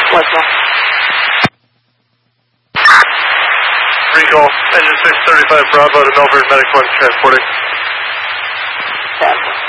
Westlaw. Recall, engine 635 Bravo to Melbourne Medical and transporting. That's